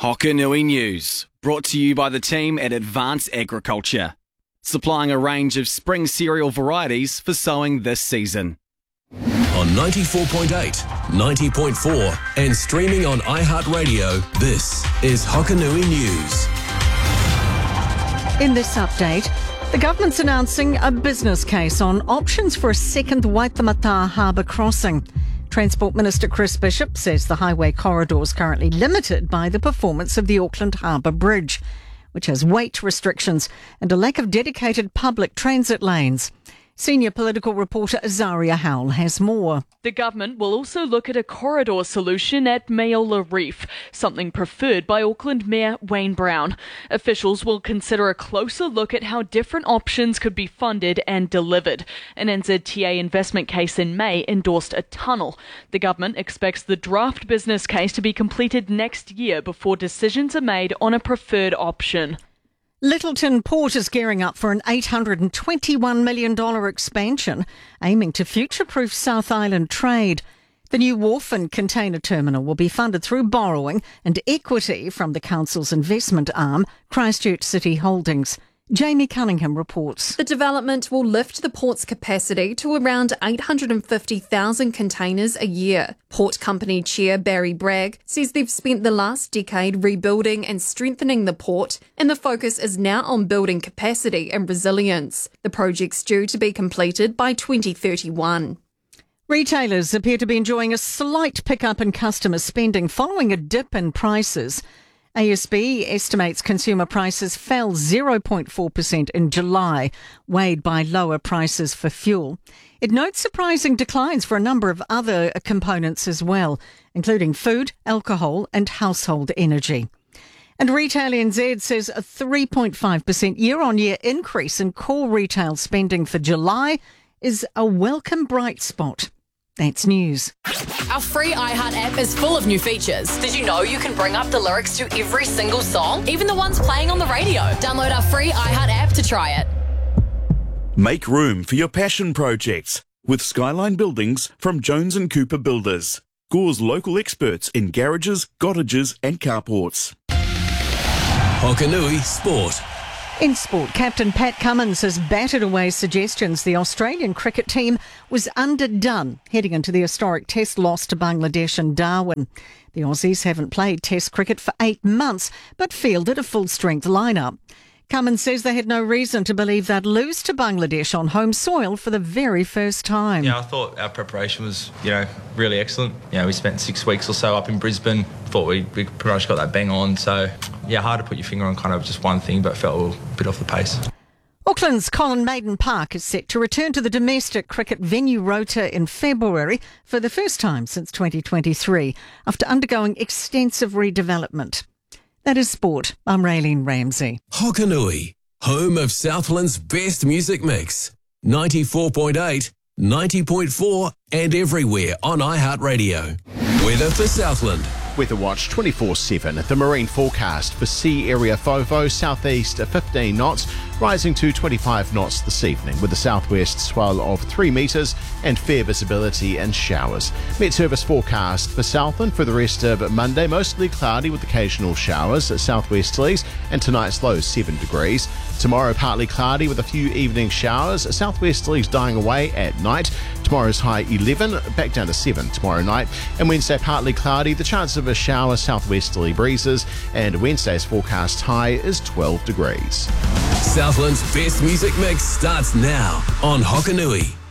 Hokanui News, brought to you by the team at Advanced Agriculture, supplying a range of spring cereal varieties for sowing this season. On 94.8, 90.4 and streaming on iHeartRadio, this is Hokanui News. In this update, the government's announcing a business case on options for a second Waitemata harbour crossing. Transport Minister Chris Bishop says the highway corridor is currently limited by the performance of the Auckland Harbour Bridge, which has weight restrictions and a lack of dedicated public transit lanes. Senior political reporter Azaria Howell has more. The government will also look at a corridor solution at Mayola Reef, something preferred by Auckland Mayor Wayne Brown. Officials will consider a closer look at how different options could be funded and delivered. An NZTA investment case in May endorsed a tunnel. The government expects the draft business case to be completed next year before decisions are made on a preferred option. Littleton Port is gearing up for an $821 million expansion, aiming to future-proof South Island trade. The new wharf and container terminal will be funded through borrowing and equity from the council's investment arm, Christchurch City Holdings. Jamie Cunningham reports. The development will lift the port's capacity to around 850,000 containers a year. Port Company Chair Barry Bragg says they've spent the last decade rebuilding and strengthening the port, and the focus is now on building capacity and resilience. The project's due to be completed by 2031. Retailers appear to be enjoying a slight pickup in customer spending following a dip in prices. ASB estimates consumer prices fell 0.4% in July, weighed by lower prices for fuel. It notes surprising declines for a number of other components as well, including food, alcohol and household energy. And Retail NZ says a 3.5% year-on-year increase in core retail spending for July is a welcome bright spot. That's news. Our free iHeart app is full of new features. Did you know you can bring up the lyrics to every single song, even the ones playing on the radio? Download our free iHeart app to try it. Make room for your passion projects with Skyline Buildings from Jones & Cooper Builders. Gore's local experts in garages, cottages and carports. Hokanui Sport. In sport, Captain Pat Cummins has batted away suggestions the Australian cricket team was underdone heading into the historic Test loss to Bangladesh in Darwin. The Aussies haven't played Test cricket for 8 months, but fielded a full-strength lineup. Cummins says they had no reason to believe they'd lose to Bangladesh on home soil for the very first time. Yeah, I thought our preparation was, really excellent. We spent 6 weeks or so up in Brisbane. Thought we pretty much got that bang on. So, hard to put your finger on kind of just one thing, but felt a bit off the pace. Auckland's Colin Maiden Park is set to return to the domestic cricket venue rota in February for the first time since 2023, after undergoing extensive redevelopment. That is sport. I'm Raylene Ramsey. Hokanui, home of Southland's best music mix. 94.8, 90.4 and everywhere on iHeartRadio. Weather for Southland. Weather Watch 24/7. The marine forecast for sea area FOVO, southeast 15 knots, rising to 25 knots this evening, with a southwest swell of 3 metres and fair visibility and showers. Met Service forecast for Southland for the rest of Monday, mostly cloudy with occasional showers, southwesterlies, and tonight's low 7 degrees. Tomorrow, partly cloudy with a few evening showers, southwesterlies dying away at night. Tomorrow's high 11, back down to 7 tomorrow night. And Wednesday, partly cloudy, the chance of a shower, southwesterly breezes, and Wednesday's forecast high is 12 degrees. Southland's best music mix starts now on Hokanui.